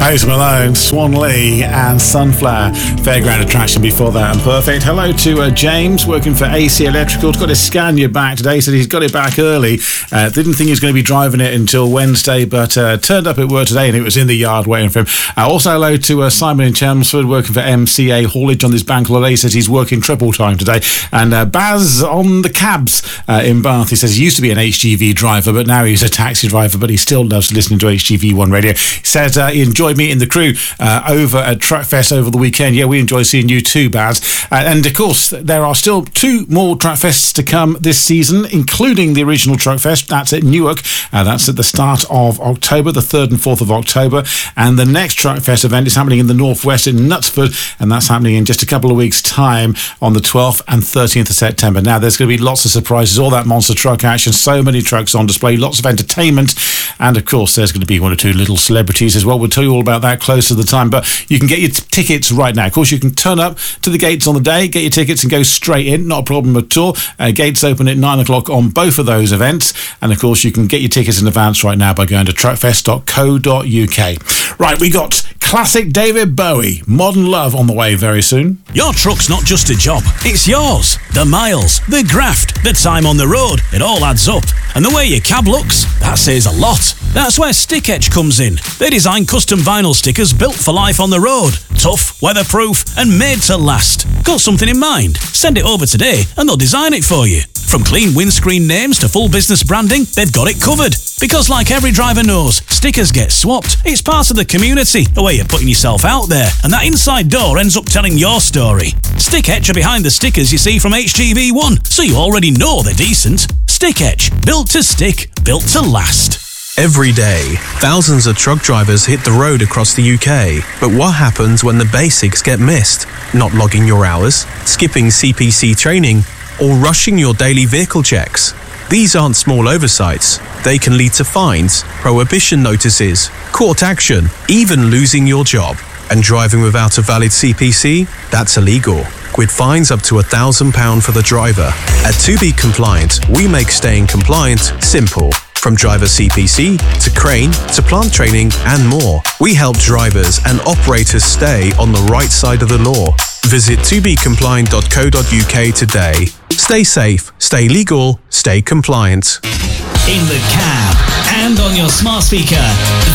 Post Malone, Swan Lee and Sunflower. Fairground attraction before that, and Perfect. Hello to James, working for AC Electrical. He's got his Scania back today, said he's got it back early. Didn't think he was going to be driving it until Wednesday, but turned up at work today and it was in the yard waiting for him. Also hello to Simon in Chelmsford, working for MCA Haulage on this bank holiday. He says he's working triple time today. And Baz on the cabs in Bath. He says he used to be an HGV driver, but now he's a taxi driver, but he still loves listening to HGV1 radio. He says he enjoyed meeting the crew over at Truckfest over the weekend. Yeah, we enjoy seeing you too, Baz. And of course, there are still 2 more Truckfests to come this season, including the original Truckfest. That's at Newark. That's at the start of October, the 3rd and 4th of October. And the next Truckfest event is happening in the northwest in Knutsford, and that's happening in just a couple of weeks' time on the 12th and 13th of September. Now, there's going to be lots of surprises, all that monster truck action, so many trucks on display, lots of entertainment, and of course, there's going to be 1 or 2 little celebrities as well. We'll tell you all about that close to the time, but you can get your tickets right now. Of course, you can turn up to the gates on the day, get your tickets and go straight in, not a problem at all. Gates open at 9 o'clock on both of those events, and of course, you can get your tickets in advance right now by going to truckfest.co.uk. Right, we got classic David Bowie, Modern Love, on the way very soon. Your truck's not just a job, it's yours. The miles, the graft, the time on the road, it all adds up. And the way your cab looks, that says a lot. That's where Stick Etch comes in. They design custom vinyl stickers built for life on the road. Tough, weatherproof, and made to last. Got something in mind? Send it over today and they'll design it for you. From clean windscreen names to full business branding, they've got it covered. Because like every driver knows, stickers get swapped. It's part of the community, a way of putting yourself out there, and that inside door ends up telling your story. Stick Etch are behind the stickers you see from HGV1, so you already know they're decent. Stick Etch, built to stick, built to last. Every day, thousands of truck drivers hit the road across the UK. But what happens when the basics get missed? Not logging your hours, skipping CPC training, or rushing your daily vehicle checks? These aren't small oversights. They can lead to fines, prohibition notices, court action, even losing your job. And driving without a valid CPC? That's illegal, with fines up to £1,000 for the driver. At To Be Compliant, we make staying compliant simple. From driver CPC, to crane, to plant training, and more. We help drivers and operators stay on the right side of the law. Visit tobecompliant.co.uk today. Stay safe, stay legal, stay compliant. In the cab and on your smart speaker.